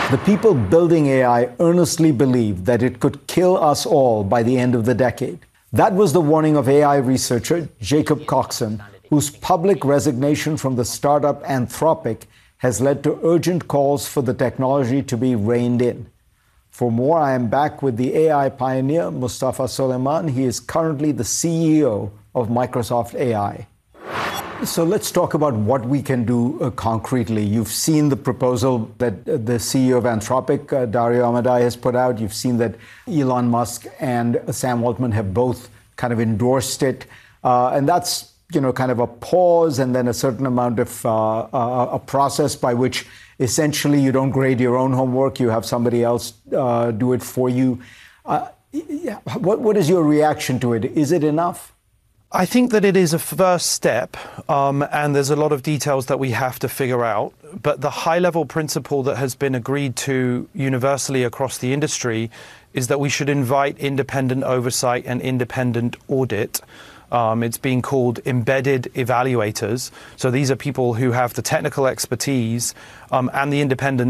The people building AI earnestly believed that it could kill us all by the end of the decade. That was the warning of AI researcher Jacob Coxon, whose public resignation from the startup Anthropic has led to urgent calls for the technology to be reined in. For more, I am back with the AI pioneer, Mustafa Suleyman. He is currently the CEO of Microsoft AI. So let's talk about what we can do concretely. You've seen the proposal that the CEO of Anthropic, Dario Amodei, has put out. You've seen that Elon Musk and Sam Altman have both kind of endorsed it. And that's, kind of a pause and then a certain amount of a process by which essentially you don't grade your own homework. You have somebody else do it for you. What is your reaction to it? Is it enough? I think that it is a first step, and there's a lot of details that we have to figure out. But the high-level principle that has been agreed to universally across the industry is that we should invite independent oversight and independent audit. It's being called embedded evaluators. So these are people who have the technical expertise and the independent